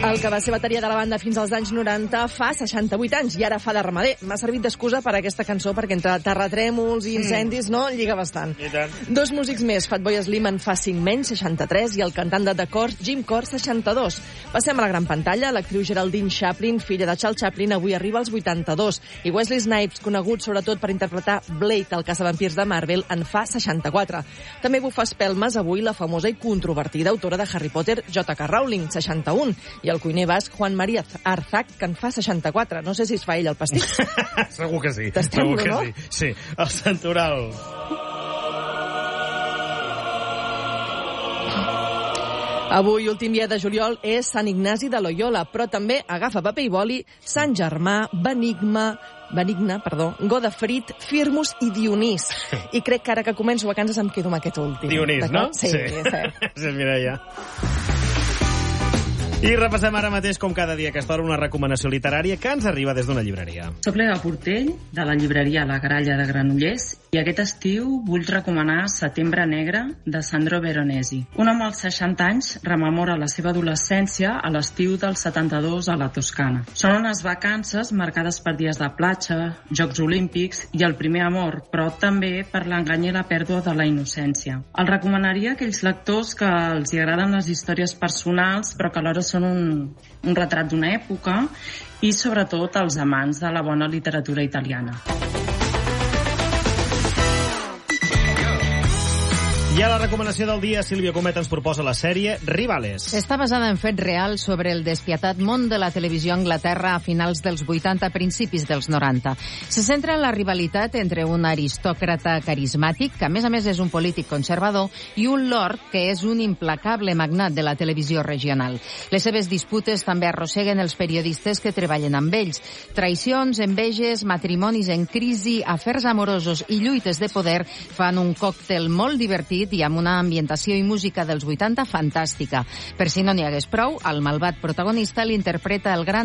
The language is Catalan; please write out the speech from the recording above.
El que va ser bateria de la banda fins als anys 90 fa 68 anys i ara fa de ramader. M'ha servit d'excusa per a aquesta cançó perquè entre terratrèmols i incendis no lliga bastant. Dos músics més, Fatboy Slim en fa 5 menys, 63, i el cantant de The Corrs, Jim Corr, 62. Passem a la gran pantalla. L'actriu Geraldine Chaplin, filla de Charles Chaplin, avui arriba als 82. I Wesley Snipes, conegut sobretot per interpretar Blade, el caçavampirs de Marvel, en fa 64. També bufa espelmes avui la famosa i controvertida autora de Harry Potter, J.K. Rowling, 61. I el cuiner basc Juan María Arzac, que en fa 64. No sé si es fa ell el pastís. Segur que sí. T'estem, no? Sí, el Santoral. Avui, últim dia de juliol, és Sant Ignasi de Loyola, però també agafa paper i boli Sant Germà, Benigne, Godefrid, Firmus i Dionís. I crec que ara que començo vacances em quedo amb aquest últim. Dionís, no? Sí. Sí, Mireia. I repassem ara mateix, com cada dia a aquesta hora, una recomanació literària que ens arriba des d'una llibreria. Soc l'Eva Portell, de la llibreria La Gralla de Granollers, i aquest estiu vull recomanar Setembre Negre, de Sandro Veronesi. Un home als 60 anys rememora la seva adolescència a l'estiu del 72 a la Toscana. Són unes vacances marcades per dies de platja, Jocs Olímpics i el primer amor, però també per l'engany i la pèrdua de la innocència. El recomanaria a aquells lectors que els hi agraden les històries personals, però que alhora són un retrat d'una època, i sobretot els amants de la bona literatura italiana. I a la recomanació del dia, Sílvia Comet ens proposa la sèrie Rivales. Està basada en fets reals sobre el despietat món de la televisió a Anglaterra a finals dels 80, principis dels 90. Se centra en la rivalitat entre un aristòcrata carismàtic, que a més és un polític conservador, i un lord que és un implacable magnat de la televisió regional. Les seves disputes també arrosseguen els periodistes que treballen amb ells. Traïcions, enveges, matrimonis en crisi, afers amorosos i lluites de poder fan un còctel molt divertit i amb una ambientació i música dels 80 fantàstica. Per si no n'hi hagués prou, el malvat protagonista l'interpreta el gran